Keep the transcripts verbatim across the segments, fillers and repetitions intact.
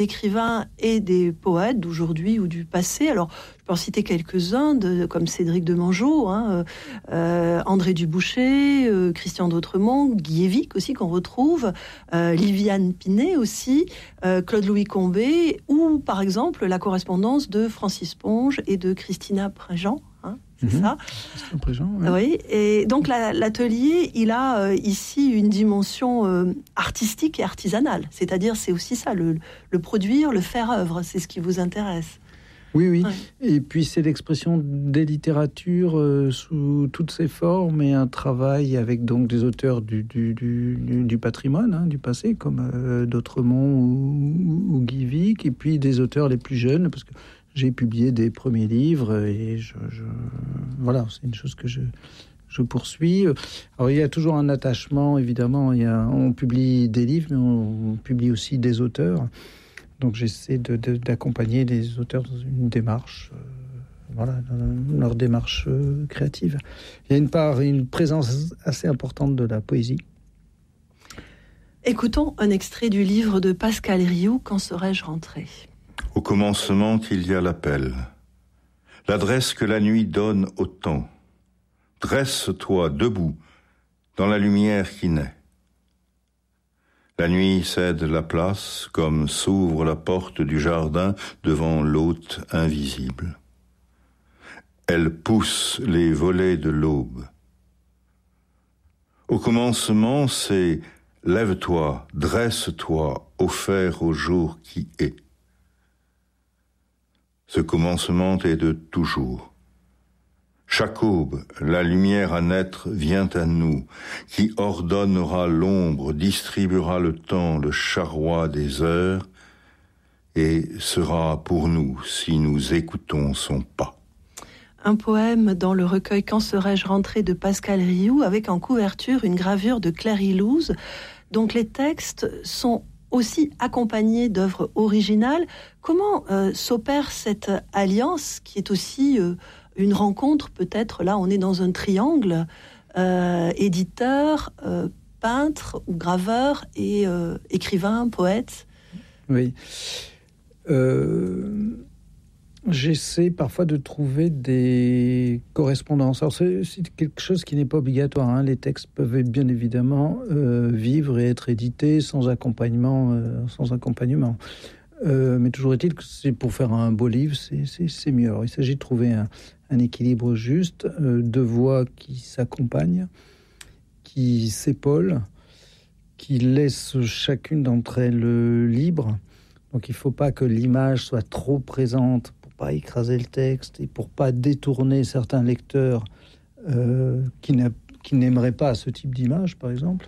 écrivains et des poètes d'aujourd'hui ou du passé. Alors, je peux en citer quelques-uns, de, comme Cédric de Mangeot, hein, euh, André Dubouché, euh, Christian d'Autremont, Guy Evic aussi, qu'on retrouve, euh, Liviane Pinet aussi, euh, Claude-Louis Combet, ou par exemple la correspondance de Francis Ponge et de Christina Préjean. Hein, c'est mmh, ça. Christina Préjean, oui. Oui, et donc la, l'atelier, il a euh, ici une dimension euh, artistique et artisanale. C'est-à-dire, c'est aussi ça, le, le produire, le faire œuvre, c'est ce qui vous intéresse. Oui, oui. Ouais. Et puis c'est l'expression des littératures euh, sous toutes ses formes et un travail avec donc des auteurs du, du, du, du patrimoine, hein, du passé, comme euh, d'Autremont ou, ou Guy Evic, et puis des auteurs les plus jeunes, parce que j'ai publié des premiers livres et je, je voilà, c'est une chose que je je poursuis. Alors il y a toujours un attachement, évidemment. Il y a, on publie des livres, mais on, on publie aussi des auteurs. Donc j'essaie de, de, d'accompagner les auteurs dans une démarche, euh, voilà, dans leur démarche euh, créative. Il y a une part, une présence assez importante de la poésie. Écoutons un extrait du livre de Pascal Rioux, Quand serais-je rentré ? Au commencement il y a l'appel, l'adresse que la nuit donne au temps. Dresse-toi debout dans la lumière qui naît. La nuit cède la place comme s'ouvre la porte du jardin devant l'hôte invisible. Elle pousse les volets de l'aube. Au commencement, c'est « Lève-toi, dresse-toi, offert au jour qui est ». Ce commencement est de toujours. Chaque aube, la lumière à naître vient à nous, qui ordonnera l'ombre, distribuera le temps, le charroi des heures, et sera pour nous si nous écoutons son pas. Un poème dans le recueil Quand serais-je rentré de Pascal Rioux, avec en couverture une gravure de Claire Ilouz. Donc les textes sont aussi accompagnés d'œuvres originales. Comment euh, s'opère cette alliance qui est aussi euh, une rencontre, peut-être, là on est dans un triangle, euh, éditeur, euh, peintre ou graveur et euh, écrivain, poète. Oui. Euh, j'essaie parfois de trouver des correspondances. Alors c'est, c'est quelque chose qui n'est pas obligatoire, hein. Les textes peuvent bien évidemment euh, vivre et être édités sans accompagnement, euh, sans accompagnement. Euh, mais toujours est-il que c'est pour faire un beau livre, c'est, c'est, c'est mieux. Alors, il s'agit de trouver un, un équilibre juste, euh, deux voix qui s'accompagnent, qui s'épaulent, qui laissent chacune d'entre elles libre. Donc il ne faut pas que l'image soit trop présente pour pas écraser le texte et pour pas détourner certains lecteurs euh, qui, n'a, qui n'aimeraient pas ce type d'image, par exemple.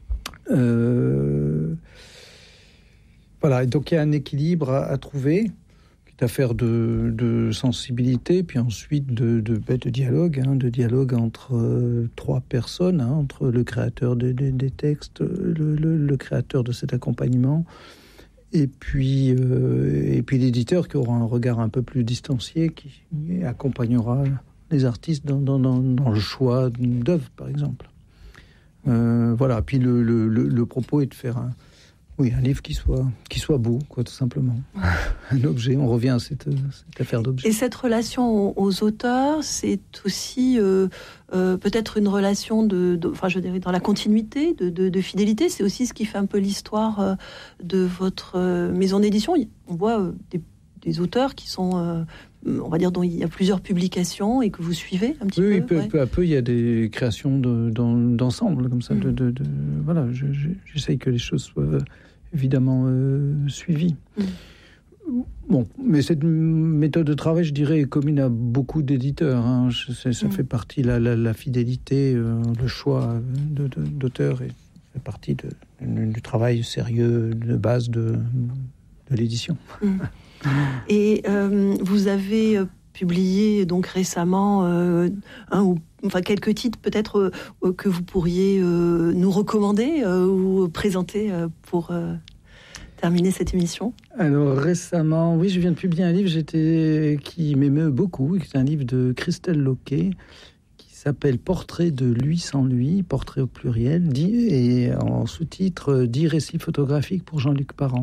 Euh, voilà, et donc il y a un équilibre à, à trouver, qui est affaire de, de sensibilité, puis ensuite de, de, de dialogue, hein, de dialogue entre euh, trois personnes, hein, entre le créateur de, de, des textes, le, le, le créateur de cet accompagnement, et puis, euh, et puis l'éditeur qui aura un regard un peu plus distancié, qui accompagnera les artistes dans, dans, dans, dans le choix d'œuvres, par exemple. Euh, voilà, puis le, le, le, le propos est de faire un, oui, un livre qui soit, qui soit beau, quoi, tout simplement. Un objet, on revient à cette, cette affaire d'objet. Et cette relation aux auteurs, c'est aussi euh, euh, peut-être une relation de, de, enfin, je dirais dans la continuité, de, de, de fidélité. C'est aussi ce qui fait un peu l'histoire euh, de votre euh, maison d'édition. On voit euh, des, des auteurs qui sont, euh, on va dire, dont il y a plusieurs publications et que vous suivez un petit oui, peu. Oui, peu, ouais. peu à peu, il y a des créations de, dans, d'ensemble, comme ça. Mmh. De, de, de, voilà, je, je, j'essaye que les choses soient évidemment euh, suivies. Mmh. Bon, mais cette méthode de travail, je dirais, est commune à beaucoup d'éditeurs. Hein. Je, ça mmh. fait partie, la, la, la fidélité, euh, le choix de, de, d'auteur et fait partie de, de, du travail sérieux de base de, de l'édition. Mmh. Et euh, vous avez publié donc récemment euh, un ou enfin quelques titres peut-être euh, que vous pourriez euh, nous recommander euh, ou présenter euh, pour euh, terminer cette émission. Alors récemment, oui, je viens de publier un livre j'étais, qui m'émeut beaucoup, c'est un livre de Christelle Loquet qui s'appelle Portrait de lui sans lui, portrait au pluriel, dit, et en sous-titre dix récits photographiques pour Jean-Luc Parent.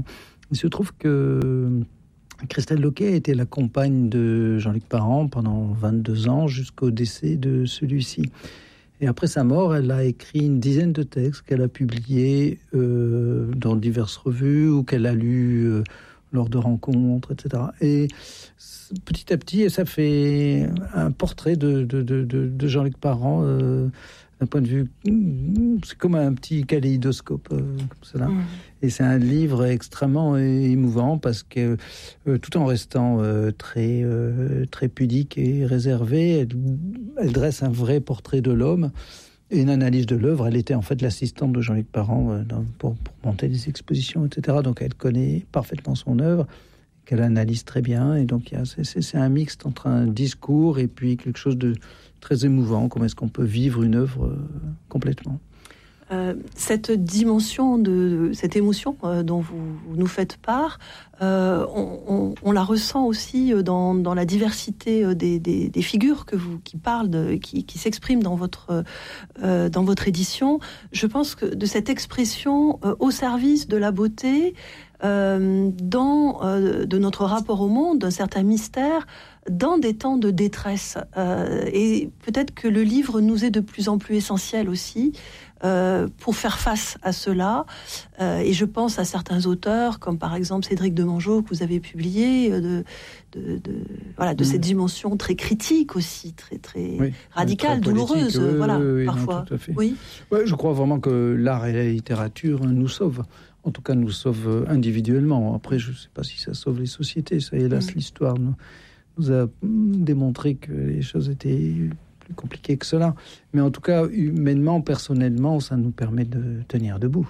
Il se trouve que Christelle Loquet a été la compagne de Jean-Luc Parent pendant vingt-deux ans jusqu'au décès de celui-ci. Et après sa mort, elle a écrit une dizaine de textes qu'elle a publiés euh, dans diverses revues ou qu'elle a lus euh, lors de rencontres, et cetera. Et petit à petit, ça fait un portrait de, de, de, de Jean-Luc Parent euh, d'un point de vue... C'est comme un petit kaléidoscope, euh, comme cela. Mmh. Et c'est un livre extrêmement émouvant parce que, euh, tout en restant euh, très, euh, très pudique et réservée, elle, elle dresse un vrai portrait de l'homme et une analyse de l'œuvre. Elle était en fait l'assistante de Jean-Luc Parent euh, dans, pour, pour monter des expositions, et cetera. Donc elle connaît parfaitement son œuvre, qu'elle analyse très bien. Et donc il y a, c'est, c'est un mixte entre un discours et puis quelque chose de très émouvant. Comment est-ce qu'on peut vivre une œuvre euh, complètement ? Euh, cette dimension, de, cette émotion euh, dont vous, vous nous faites part, euh, on, on, on la ressent aussi dans, dans la diversité des, des, des figures que vous, qui parlent, de, qui, qui s'expriment dans votre, euh, dans votre édition. Je pense que de cette expression euh, au service de la beauté, euh, dans euh, de notre rapport au monde, d'un certain mystère, dans des temps de détresse. Euh, et peut-être que le livre nous est de plus en plus essentiel aussi, Euh, pour faire face à cela. Euh, et je pense à certains auteurs, comme par exemple Cédric Demangeot, que vous avez publié, euh, de, de, de, voilà, de mmh. cette dimension très critique aussi, très, très oui, radicale, très douloureuse, oui, voilà, oui, oui, parfois. Non, tout à fait. Oui. Ouais, je crois vraiment que l'art et la littérature nous sauvent. En tout cas, nous sauvent individuellement. Après, je ne sais pas si ça sauve les sociétés. Ça, hélas, mmh. l'histoire nous, nous a démontré que les choses étaient plus compliqué que cela. Mais en tout cas, humainement, personnellement, ça nous permet de tenir debout.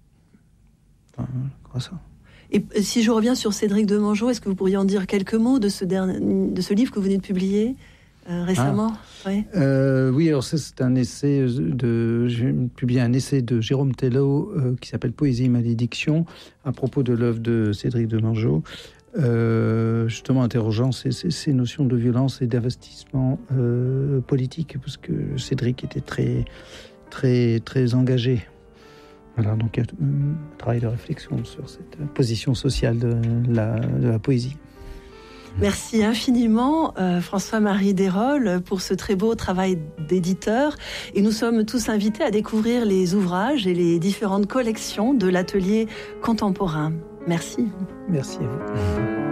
Enfin, je crois ça. Et si je reviens sur Cédric Demangeot, est-ce que vous pourriez en dire quelques mots de ce, dernier, de ce livre que vous venez de publier euh, récemment? ah. oui. Euh, oui, alors c'est, c'est un essai de... J'ai publié un essai de Jérôme Tello euh, qui s'appelle « Poésie et malédiction » à propos de l'œuvre de Cédric Demangeot. Euh, justement interrogeant ces, ces, ces notions de violence et d'investissement euh, politique, parce que Cédric était très, très, très engagé. Voilà, donc il y a un travail de réflexion sur cette position sociale de la, de la poésie. Merci infiniment euh, François-Marie Desrolles pour ce très beau travail d'éditeur, et nous sommes tous invités à découvrir les ouvrages et les différentes collections de l'atelier contemporain. Merci. Merci à vous.